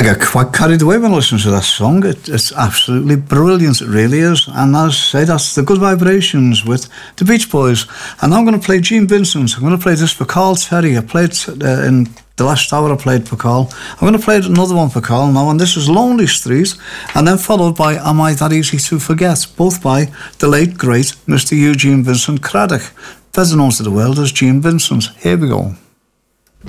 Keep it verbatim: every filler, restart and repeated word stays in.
I got quite carried away when I listened to that song. It, it's absolutely brilliant, it really is. And as I say, that's the Good Vibrations with the Beach Boys. And I'm going to play Gene Vincent. I'm going to play this for Carl Terry. I played uh, in the last hour I played for Carl. I'm going to play another one for Carl now, and this is Lonely Street, and then followed by Am I That Easy to Forget, both by the late, great Mister Eugene Vincent Craddock, better known to the world as Gene Vincent. Here we go.